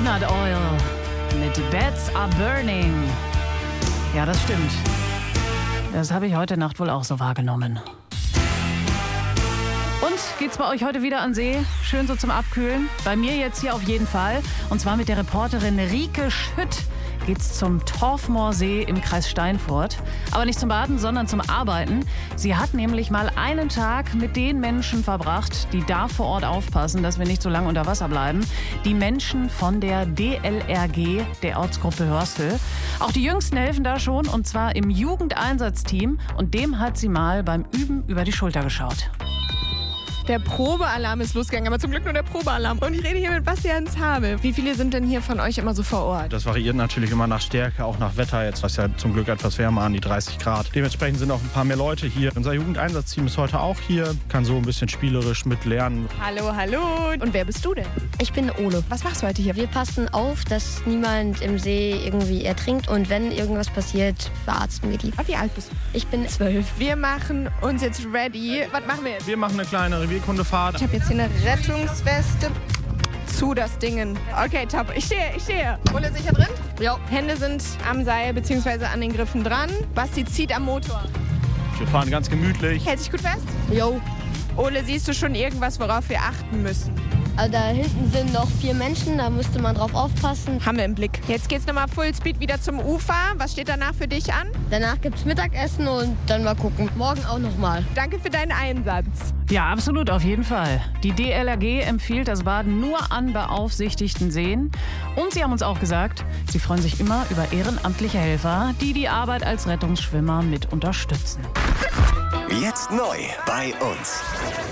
Coconut Oil mit Beds Are Burning. Ja, das stimmt. Das habe ich heute Nacht wohl auch so wahrgenommen. Und geht's bei euch heute wieder an See? Schön so zum Abkühlen? Bei mir jetzt hier auf jeden Fall. Und zwar mit der Reporterin Rike Schütt geht's zum Torfmoorsee im Kreis Steinfurt. Aber nicht zum Baden, sondern zum Arbeiten. Sie hat nämlich mal einen Tag mit den Menschen verbracht, die da vor Ort aufpassen, dass wir nicht so lange unter Wasser bleiben. Die Menschen von der DLRG, der Ortsgruppe Hörstel. Auch die Jüngsten helfen da schon, und zwar im Jugendeinsatzteam. Und dem hat sie mal beim Üben über die Schulter geschaut. Der Probealarm ist losgegangen, aber zum Glück nur der Probealarm. Und ich rede hier mit Bastian Zabel. Wie viele sind denn hier von euch immer so vor Ort? Das variiert natürlich immer nach Stärke, auch nach Wetter. Jetzt ist ja zum Glück etwas wärmer, an die 30 Grad. Dementsprechend sind auch ein paar mehr Leute hier. Unser Jugendeinsatzteam ist heute auch hier, kann so ein bisschen spielerisch mitlernen. Hallo, hallo. Und wer bist du denn? Ich bin Ole. Was machst du heute hier? Wir passen auf, dass niemand im See irgendwie ertrinkt, und wenn irgendwas passiert, verarzten wir die. Wie alt bist du? Ich bin 12. Wir machen uns jetzt ready. Was machen wir jetzt? Wir machen eine kleine Revierkundefahrt. Ich habe jetzt hier eine Rettungsweste. Zu das Dingen. Okay, top. Ich stehe. Ole sicher drin? Ja. Hände sind am Seil bzw. an den Griffen dran. Basti zieht am Motor. Wir fahren ganz gemütlich. Hält sich gut fest? Jo. Ole, siehst du schon irgendwas, worauf wir achten müssen? Also da hinten sind noch 4 Menschen, da müsste man drauf aufpassen. Haben wir im Blick. Jetzt geht's nochmal Fullspeed wieder zum Ufer. Was steht danach für dich an? Danach gibt's Mittagessen und dann mal gucken. Morgen auch nochmal. Danke für deinen Einsatz. Ja, absolut, auf jeden Fall. Die DLRG empfiehlt das Baden nur an beaufsichtigten Seen. Und sie haben uns auch gesagt, sie freuen sich immer über ehrenamtliche Helfer, die die Arbeit als Rettungsschwimmer mit unterstützen. Jetzt neu bei uns.